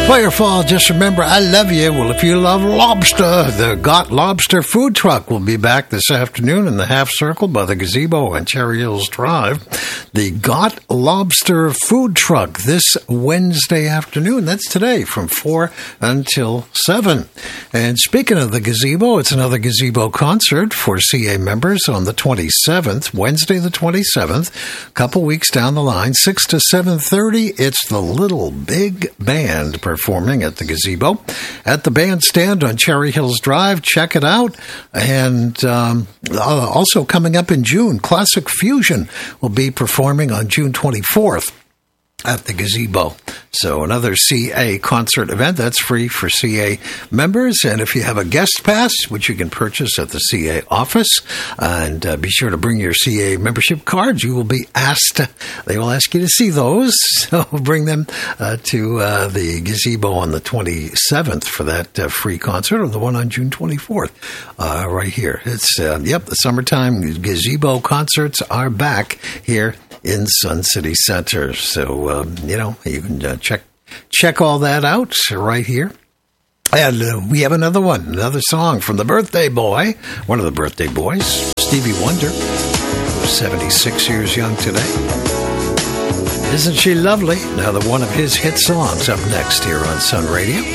Firefall, just remember, I love you. Well, if you love lobster, the Got Lobster food truck will be back this afternoon in the half circle by the gazebo on Cherry Hills Drive. The Got Lobster food truck this Wednesday afternoon. That's today from 4 until 7. And speaking of the gazebo, it's another gazebo concert for CA members on the 27th, Wednesday the 27th, a couple weeks down the line, 6 to 7:30. It's the Little Big Band performing at the gazebo at the bandstand on Cherry Hills Drive. Check it out. And also coming up in June, Classic Fusion will be performing on June 24th at the gazebo. So another CA concert event that's free for CA members. And if you have a guest pass, which you can purchase at the CA office, and be sure to bring your CA membership cards, you will be asked, they will ask you to see those. So bring them to the gazebo on the 27th for that free concert, or the one on June 24th right here. It's, the summertime gazebo concerts are back here in Sun City Center. So, you can check all that out right here. And we have another song from the birthday boy, one of the birthday boys, Stevie Wonder, who's 76 years young today. Isn't she lovely? Now, one of his hit songs up next here on Sun Radio.